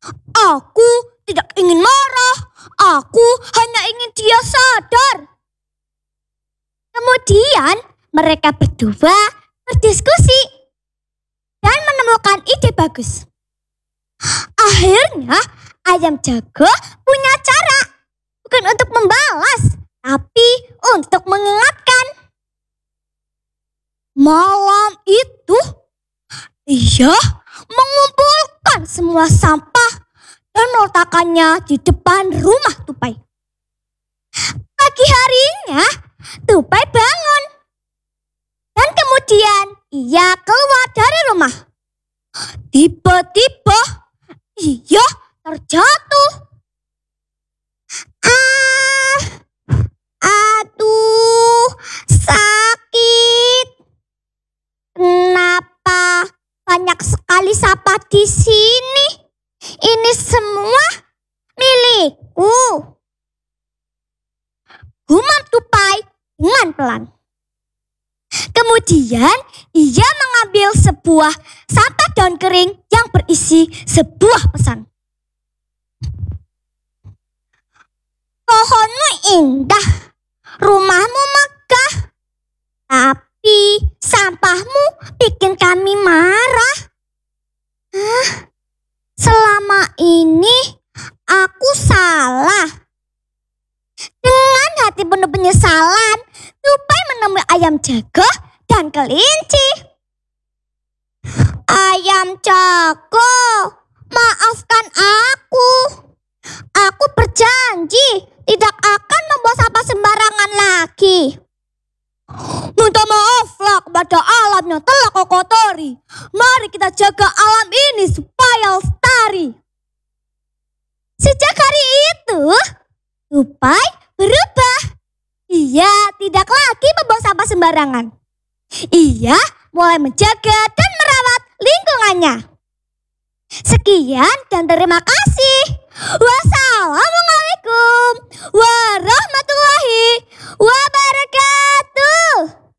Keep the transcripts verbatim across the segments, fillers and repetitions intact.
Aku tidak ingin marah. Aku hanya ingin dia sadar. Kemudian mereka berdua berdiskusi dan menemukan ide bagus. Akhirnya ayam jago punya cara, bukan untuk membalas, tapi untuk mengingatkan. Malam itu, ia mengumpulkan semua sampah dan meletakkannya di depan rumah Tupai. Pagi harinya, Tupai bangun. Dan kemudian ia keluar dari rumah. Tiba-tiba ia terjatuh. Ah, aduh, sakit. Kenapa banyak sekali sampah di sini? Ini semua milikku. Gumam Tupai dengan pelan. Kemudian ia mengambil sebuah sampah daun kering yang berisi sebuah pesan. Pohonmu indah, rumahmu megah, tapi sampahmu bikin kami marah. Hah? Selama ini aku salah. Dengan hati penuh penyesalan, Tupai menemui ayam jago dan kelinci. Ayam jago, maafkan aku. Aku berjanji tidak akan membuang sampah sembarangan lagi. Minta maaflah kepada alam yang telah kau kotori. Mari kita jaga alam ini supaya lestari. Sejak hari itu, Tupai berubah. Ia tidak lagi membuang sampah sembarangan. Ia mulai menjaga dan merawat lingkungannya. Sekian dan terima kasih. Wassalamualaikum warahmatullahi wabarakatuh.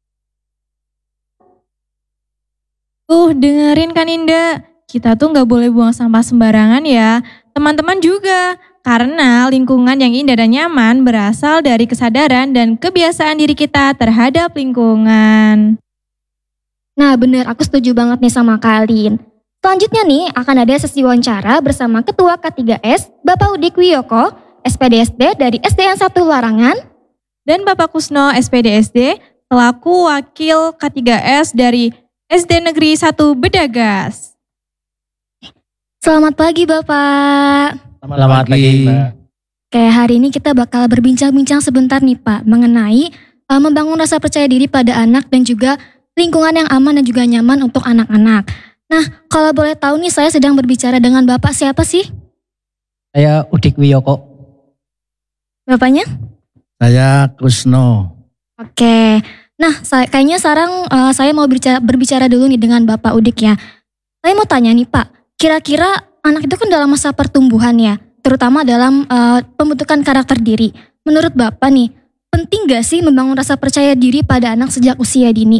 Tuh dengerin kan Indah, kita tuh gak boleh buang sampah sembarangan ya. Teman-teman juga, karena lingkungan yang indah dan nyaman berasal dari kesadaran dan kebiasaan diri kita terhadap lingkungan. Nah bener, aku setuju banget nih sama Kalin. Selanjutnya nih akan ada sesi wawancara bersama Ketua K tiga S, Bapak Udik Wiyoko, S P D S D dari S D N satu Larangan. Dan Bapak Kusno, S P D S D, selaku Wakil K tiga S dari S D Negeri satu Bedagas. Selamat pagi Bapak. Selamat pagi Mbak. Kayak hari ini kita bakal berbincang-bincang sebentar nih Pak, mengenai uh, membangun rasa percaya diri pada anak dan juga lingkungan yang aman dan juga nyaman untuk anak-anak. Nah, kalau boleh tahu nih saya sedang berbicara dengan Bapak siapa sih? Saya Udik Wiyoko. Bapaknya? Saya Kusno. Oke. Nah, saya, kayaknya sekarang uh, saya mau berbicara, berbicara dulu nih dengan Bapak Udik ya. Saya mau tanya nih Pak, kira-kira anak itu kan dalam masa pertumbuhan ya, terutama dalam uh, pembentukan karakter diri. Menurut Bapak nih, penting gak sih membangun rasa percaya diri pada anak sejak usia dini?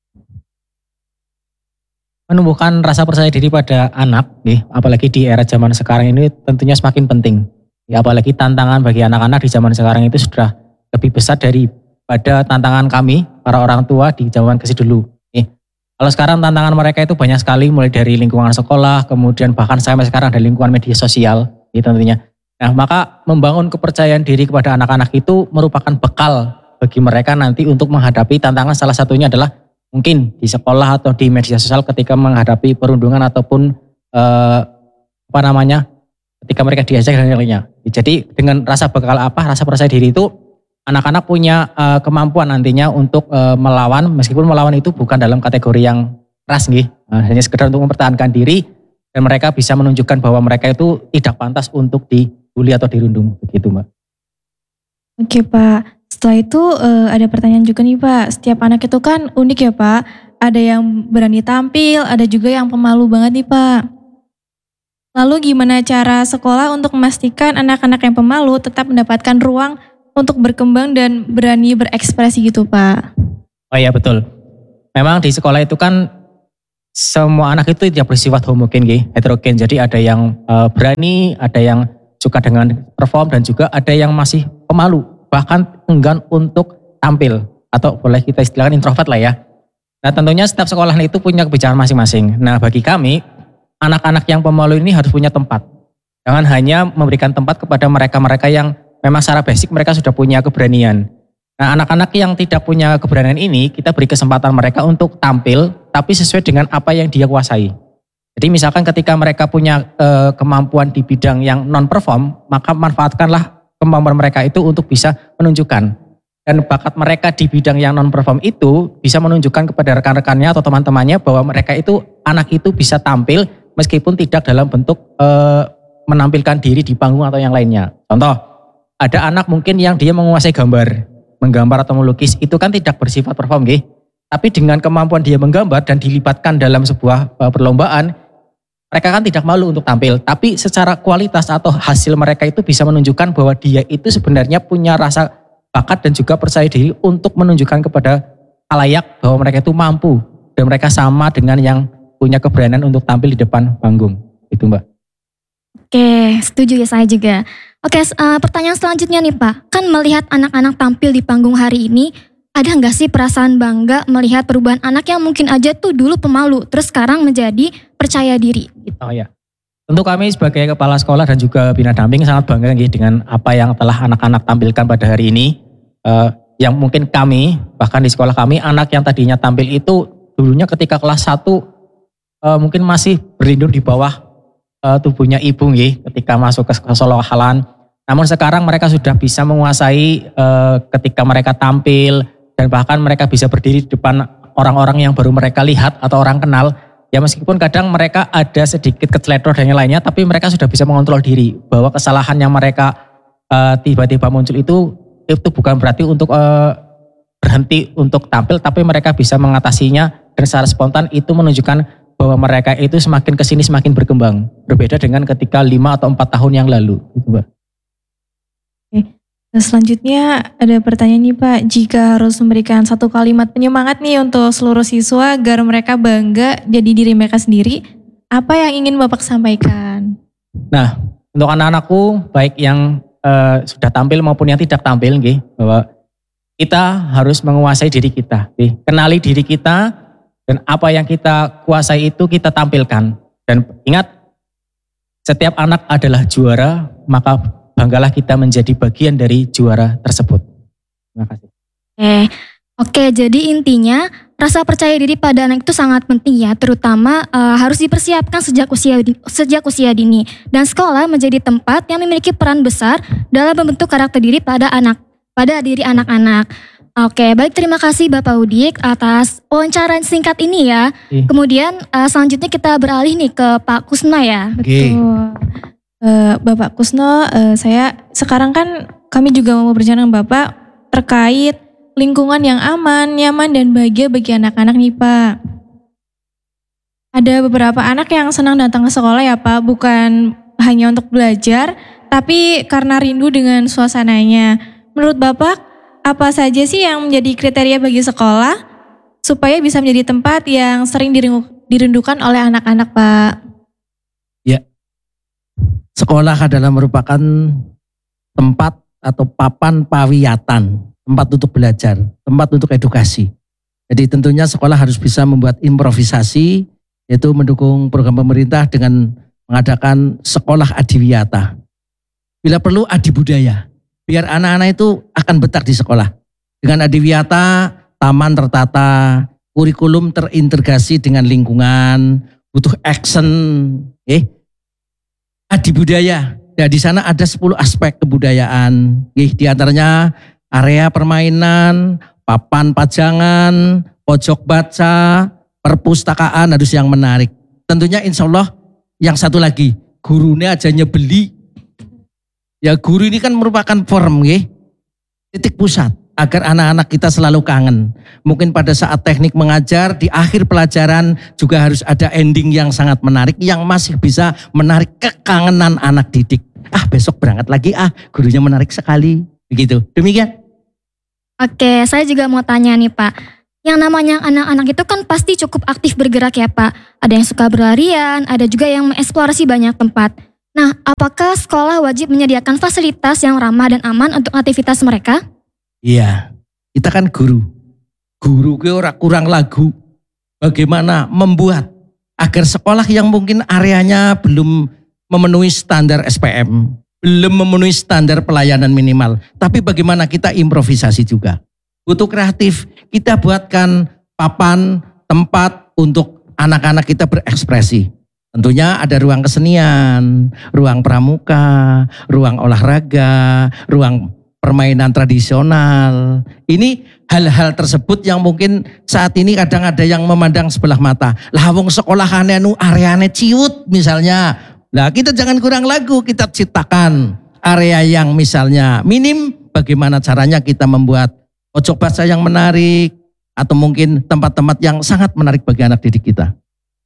Menumbuhkan rasa percaya diri pada anak, nih, apalagi di era zaman sekarang ini tentunya semakin penting. Ya, apalagi tantangan bagi anak-anak di zaman sekarang itu sudah lebih besar daripada tantangan kami, para orang tua di zaman kesih dulu. Nih, kalau sekarang tantangan mereka itu banyak sekali, mulai dari lingkungan sekolah, kemudian bahkan sampai sekarang ada lingkungan media sosial, ya tentunya. Nah, maka membangun kepercayaan diri kepada anak-anak itu merupakan bekal bagi mereka nanti untuk menghadapi tantangan, salah satunya adalah mungkin di sekolah atau di media sosial ketika menghadapi perundungan ataupun eh, apa namanya ketika mereka diajak dan lainnya. Jadi dengan rasa bekal apa, rasa percaya diri itu anak-anak punya eh, kemampuan nantinya untuk eh, melawan, meskipun melawan itu bukan dalam kategori yang keras nih, nah, hanya sekedar untuk mempertahankan diri dan mereka bisa menunjukkan bahwa mereka itu tidak pantas untuk dibully atau dirundung begitu Mbak. Oke Pak. Setelah itu uh, ada pertanyaan juga nih Pak, setiap anak itu kan unik ya Pak, ada yang berani tampil, ada juga yang pemalu banget nih Pak. Lalu gimana cara sekolah untuk memastikan anak-anak yang pemalu tetap mendapatkan ruang untuk berkembang dan berani berekspresi gitu Pak? Oh iya betul, memang di sekolah itu kan semua anak itu tidak bersifat homogen, nggih, heterogen. Jadi ada yang eh, berani, ada yang suka dengan perform, dan juga ada yang masih pemalu, bahkan enggan untuk tampil, atau boleh kita istilahkan introvert lah ya. Nah tentunya setiap sekolah itu punya kebijakan masing-masing. Nah bagi kami, anak-anak yang pemalu ini harus punya tempat. Jangan hanya memberikan tempat kepada mereka-mereka yang memang secara basic mereka sudah punya keberanian. Nah anak-anak yang tidak punya keberanian ini, kita beri kesempatan mereka untuk tampil, tapi sesuai dengan apa yang dia kuasai. Jadi misalkan ketika mereka punya e, kemampuan di bidang yang non-perform, maka manfaatkanlah kemampuan mereka itu untuk bisa menunjukkan. Dan bakat mereka di bidang yang non-perform itu bisa menunjukkan kepada rekan-rekannya atau teman-temannya bahwa mereka itu, anak itu bisa tampil meskipun tidak dalam bentuk e, menampilkan diri di panggung atau yang lainnya. Contoh, ada anak mungkin yang dia menguasai gambar, menggambar atau melukis, itu kan tidak bersifat perform, nggih. Tapi dengan kemampuan dia menggambar dan dilibatkan dalam sebuah e, perlombaan, mereka kan tidak malu untuk tampil, tapi secara kualitas atau hasil mereka itu bisa menunjukkan bahwa dia itu sebenarnya punya rasa bakat dan juga percaya diri untuk menunjukkan kepada khalayak bahwa mereka itu mampu dan mereka sama dengan yang punya keberanian untuk tampil di depan panggung. Itu Mbak. Oke, setuju ya saya juga. Oke, uh, pertanyaan selanjutnya nih Pak. Kan melihat anak-anak tampil di panggung hari ini, ada nggak sih perasaan bangga melihat perubahan anak yang mungkin aja tuh dulu pemalu, terus sekarang menjadi percaya diri? Gitu. Oh ya, tentu kami sebagai kepala sekolah dan juga bina damping sangat bangga dengan apa yang telah anak-anak tampilkan pada hari ini. Uh, yang mungkin kami, bahkan di sekolah kami, anak yang tadinya tampil itu dulunya ketika kelas satu uh, mungkin masih berlindung di bawah uh, tubuhnya ibu nggih, ketika masuk ke sekolahan. Namun sekarang mereka sudah bisa menguasai uh, ketika mereka tampil, dan bahkan mereka bisa berdiri di depan orang-orang yang baru mereka lihat atau orang kenal. Ya meskipun kadang mereka ada sedikit keceletor dan yang lainnya, tapi mereka sudah bisa mengontrol diri bahwa kesalahan yang mereka uh, tiba-tiba muncul itu itu bukan berarti untuk uh, berhenti untuk tampil, tapi mereka bisa mengatasinya dan secara spontan itu menunjukkan bahwa mereka itu semakin kesini semakin berkembang. Berbeda dengan ketika lima atau empat tahun yang lalu. Gitu, Mbak. Oke. Nah, selanjutnya ada pertanyaan nih Pak, jika harus memberikan satu kalimat penyemangat nih untuk seluruh siswa agar mereka bangga jadi diri mereka sendiri, apa yang ingin Bapak sampaikan? Nah, untuk anak-anakku baik yang uh, sudah tampil maupun yang tidak tampil, nggih, bahwa kita harus menguasai diri kita, nggih. Kenali diri kita dan apa yang kita kuasai itu kita tampilkan. Dan ingat, setiap anak adalah juara, maka banggalah kita menjadi bagian dari juara tersebut. Terima kasih. Oke, oke. Jadi intinya rasa percaya diri pada anak itu sangat penting ya, terutama uh, harus dipersiapkan sejak usia sejak usia dini. Dan sekolah menjadi tempat yang memiliki peran besar dalam membentuk karakter diri pada anak, pada diri anak-anak. Oke, baik, terima kasih Bapak Udik atas wawancara singkat ini ya. Oke. Kemudian uh, selanjutnya kita beralih nih ke Pak Kusno ya. Betul. Uh, Bapak Kusno, uh, saya sekarang kan kami juga mau berbicara dengan Bapak terkait lingkungan yang aman, nyaman dan bahagia bagi anak-anak nih Pak. Ada beberapa anak yang senang datang ke sekolah ya Pak, bukan hanya untuk belajar, tapi karena rindu dengan suasananya. Menurut Bapak, apa saja sih yang menjadi kriteria bagi sekolah supaya bisa menjadi tempat yang sering dirindukan oleh anak-anak Pak? Ya. Sekolah adalah merupakan tempat atau papan pawiyatan, tempat untuk belajar, tempat untuk edukasi. Jadi tentunya sekolah harus bisa membuat improvisasi, yaitu mendukung program pemerintah dengan mengadakan sekolah adiwiyata. Bila perlu adibudaya, biar anak-anak itu akan betah di sekolah. Dengan adiwiyata, taman tertata, kurikulum terintegrasi dengan lingkungan, butuh action, eh. Adibudaya, ya di sana ada sepuluh aspek kebudayaan, di antaranya area permainan, papan pajangan, pojok baca, perpustakaan harus yang menarik. Tentunya insya Allah yang satu lagi, gurunya aja nyebeli. Ya guru ini kan merupakan form, ya, titik pusat agar anak-anak kita selalu kangen. Mungkin pada saat teknik mengajar, di akhir pelajaran juga harus ada ending yang sangat menarik, yang masih bisa menarik kekangenan anak didik. Ah besok berangkat lagi, ah gurunya menarik sekali. Begitu, demikian. Oke, saya juga mau tanya nih Pak. yang namanya anak-anak itu kan pasti cukup aktif bergerak ya Pak. Ada yang suka berlarian, ada juga yang mengeksplorasi banyak tempat. Nah, apakah sekolah wajib menyediakan fasilitas yang ramah dan aman untuk aktivitas mereka? Iya, kita kan guru. Guru ke ora kurang lagu. Bagaimana membuat agar sekolah yang mungkin areanya belum memenuhi standar S P M, belum memenuhi standar pelayanan minimal. Tapi bagaimana kita improvisasi juga. Butuh kreatif, kita buatkan papan, tempat untuk anak-anak kita berekspresi. Tentunya ada ruang kesenian, ruang pramuka, ruang olahraga, ruang permainan tradisional. Ini hal-hal tersebut yang mungkin saat ini kadang ada yang memandang sebelah mata. Lah wong sekolahannya nu areane ciut misalnya. Nah kita jangan kurang lagu, kita ciptakan area yang misalnya minim. Bagaimana caranya kita membuat pojok baca yang menarik atau mungkin tempat-tempat yang sangat menarik bagi anak didik kita.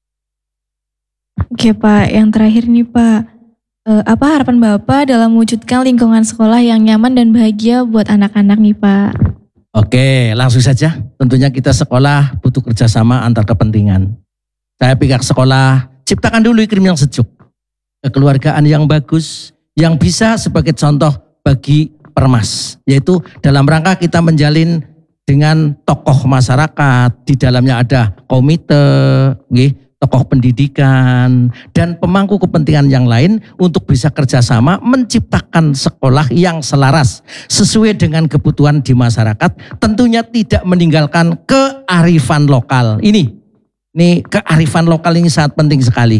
Oke Pak, yang terakhir nih Pak, eh, apa harapan Bapak dalam mewujudkan lingkungan sekolah yang nyaman dan bahagia buat anak-anak nih Pak? Oke, langsung saja. Tentunya kita sekolah butuh kerjasama antar kepentingan. Saya pihak sekolah, ciptakan dulu iklim yang sejuk. Kekeluargaan yang bagus, yang bisa sebagai contoh bagi Permas. Yaitu dalam rangka kita menjalin dengan tokoh masyarakat, di dalamnya ada komite, nggih, tokoh pendidikan, dan pemangku kepentingan yang lain untuk bisa kerjasama menciptakan sekolah yang selaras sesuai dengan kebutuhan di masyarakat, tentunya tidak meninggalkan kearifan lokal. Ini, ini kearifan lokal ini sangat penting sekali.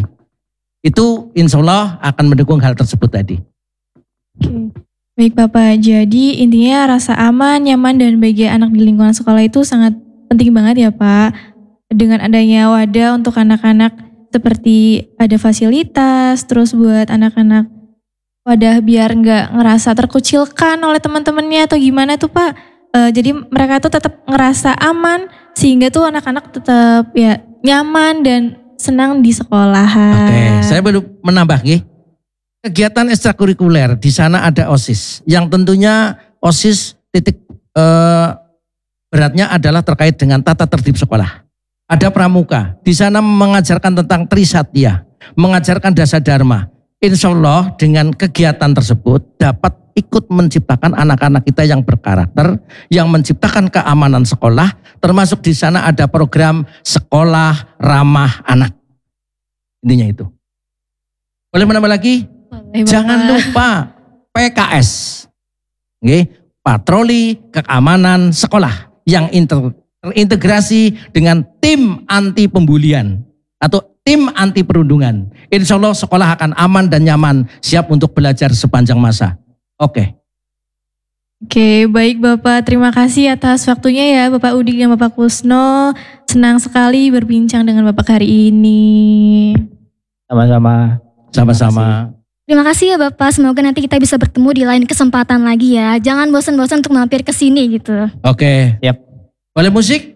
Itu insya Allah akan mendukung hal tersebut tadi. Oke. Baik Bapak, jadi intinya rasa aman, nyaman, dan bahagia anak di lingkungan sekolah itu sangat penting banget ya Pak. Dengan adanya wadah untuk anak-anak seperti ada fasilitas, terus buat anak-anak wadah biar nggak ngerasa terkucilkan oleh teman-temannya atau gimana tuh Pak. E, jadi mereka tuh tetap ngerasa aman sehingga tuh anak-anak tetap ya nyaman dan senang di sekolahan. Oke, saya baru menambah nih. Kegiatan ekstrakurikuler di sana ada OSIS, yang tentunya OSIS titik eh, beratnya adalah terkait dengan tata tertib sekolah. Ada pramuka, di sana mengajarkan tentang Trisatya, mengajarkan Dasa Dharma. Insya Allah dengan kegiatan tersebut dapat ikut menciptakan anak-anak kita yang berkarakter, yang menciptakan keamanan sekolah, termasuk di sana ada program sekolah ramah anak. Intinya itu. Boleh menambah lagi? Boleh, Jangan Bapak. lupa P K S, okay? Patroli Keamanan Sekolah yang inter, terintegrasi dengan tim anti pembulian atau tim anti perundungan. Insya Allah sekolah akan aman dan nyaman, siap untuk belajar sepanjang masa. Oke. Oke, baik Bapak. Terima kasih atas waktunya ya Bapak Udik dan Bapak Kusno. Senang sekali berbincang dengan Bapak hari ini. Sama-sama. Sama-sama. Terima kasih ya Bapak, semoga nanti kita bisa bertemu di lain kesempatan lagi ya. Jangan bosan-bosan untuk mampir ke sini gitu. Oke. Yap. Boleh musik?